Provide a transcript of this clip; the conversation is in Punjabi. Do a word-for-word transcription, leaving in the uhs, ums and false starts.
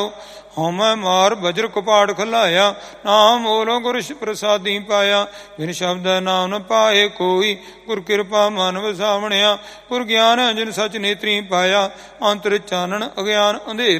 ਹਉਮੈ ਮਾਰ ਬਜਰ ਕੁਪਾੜ ਖਲਾਇਆ। ਨਾਮ ਬੋਲੋ ਗੁਰ ਪ੍ਰਸਾਦੀ ਪਾਇਆ। ਬਿਨ ਸ਼ਬਦ ਨਾਮ ਨ ਪਾਏ ਕੋਈ। ਗੁਰ ਕਿਰਪਾ ਮਨ ਵਸਾਵਣਿਆ। ਗੁਰ ਗਿਆਨ ਜਿਨ ਸਚ ਨੇਤਰੀ ਪਾਇਆ। ਅੰਤਰ ਚਾਨਣ ਅਗਿਆਨ ਅੰਧੇਰ